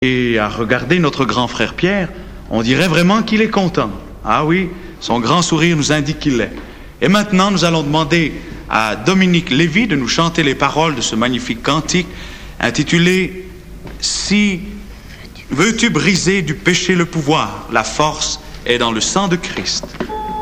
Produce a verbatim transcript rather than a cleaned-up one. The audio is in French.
Et à regarder notre grand frère Pierre, on dirait vraiment qu'il est content. Ah oui, son grand sourire nous indique qu'il l'est. Et maintenant, nous allons demander à Dominique Lévy de nous chanter les paroles de ce magnifique cantique intitulé « Si veux-tu briser du péché le pouvoir, la force est dans le sang de Christ ».